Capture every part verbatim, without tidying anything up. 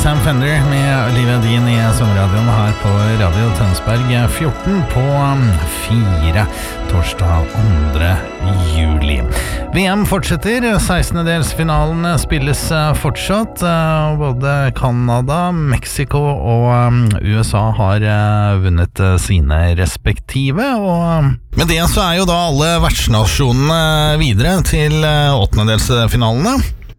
Sam Fender med Olivia Dean i sommerradioen her på Radio Tønsberg fjorten på fire torsdag andre juli. V M fortsetter, sekstendedelsfinalene spilles fortsatt. Både Canada, Mexico og U S A har vunnet sine respektive, og med det så er jo da alle vertsnasjonene videre til åttendedelsfinalene.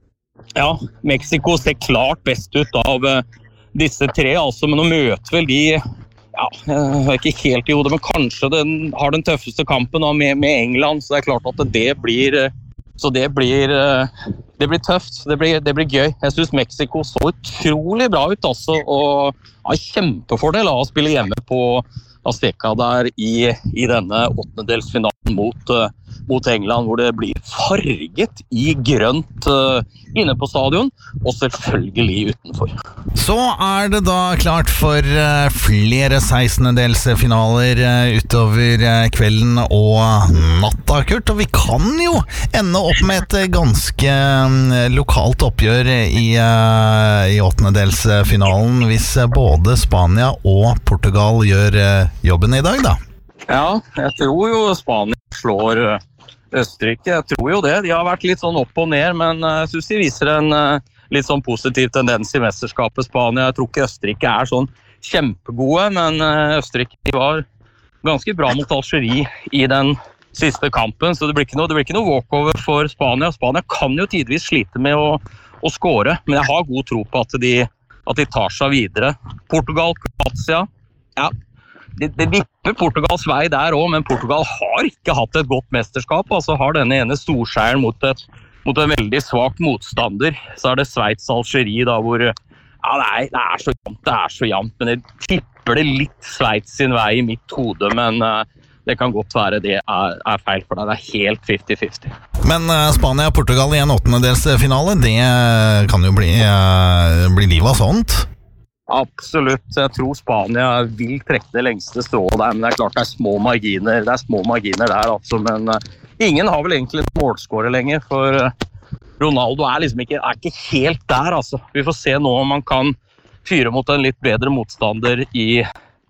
Ja, Mexico ser klart best ut av uh, disse tre, altså, men nå møter vel de, ja, jeg har ikke helt i hodet, men kanskje den har den tøffeste kampen da, med, med England, så det er klart at det blir, uh, så det blir, uh, det blir tøft, det blir, det blir gøy. Jeg synes Mexico så utrolig bra ut, altså, og har kjempefordel av å spille hjemme på Azteca der i, i denne åttendedelsfinalen mot, uh, mot England, hvor det blir farget i grønt uh, inne på stadion, og selvfølgelig utenfor. Så er det da klart for uh, flere sekstendedelsfinaler uh, utover uh, kvelden og natta, Kurt, og vi kan jo ende opp med et ganske um, lokalt oppgjør i, uh, i åttendedelsfinalen hvis uh, både Spania og Portugal gjør uh, jobben i dag, da. Ja, jeg tror jo Spania slår uh, Østerrike, jeg tror jo det. De har vært litt sånn opp og ned, men jeg synes de viser en uh, litt sånn positiv tendens i mesterskapet Spania. Jeg tror ikke Østerrike er sånn kjempegode, men uh, Østerrike var ganske bra mot Algerie i den siste kampen, så det blir ikke noe, det blir ikke noe walkover for Spania. Spania kan jo tidvis slite med å, å score, men jeg har god tro på at de, at de tar seg videre. Portugal, Kroatia, ja, Det, det vipper Portugals vei der også, men Portugal har ikke hatt et godt mesterskap, altså har denne ene storseieren mot, et, mot en veldig svak motstander. Så er det Sveits Algerie da, hvor ja, det, er, det er så jevnt, det er så jevnt, men jeg tipper det litt Sveits sin vei i mitt hode, men uh, det kan godt være det er, er feil for deg, det er helt femti femti. Men uh, Spania og Portugal i en åttendedelsfinale, det kan jo bli, uh, bli livet av sånt. Absolutt. Jeg tror Spania vil trekke det lengste strået der, men det er klart det er små marginer, det er små marginer der, altså, men uh, ingen har vel egentlig en målscorer lenger, for uh, Ronaldo er liksom ikke, er ikke helt der, altså. Vi får se nå om man kan fyre mot en litt bedre motstander i,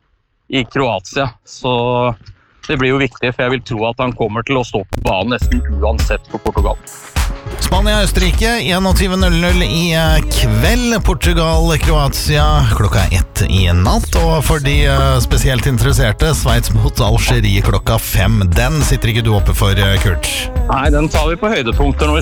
i Kroatia, så det blir jo viktig, for jeg vil tro at han kommer til å stå på banen nesten uansett for Portugal. Spania-Østerrike tjueen null null i kveld, Portugal-Kroatia klokka ett i natt, og for de spesielt interesserte, Sveits mot Algerie klokka fem. Den sitter ikke du oppe for, Kurt? Nei, den tar vi på høydepunkter når vi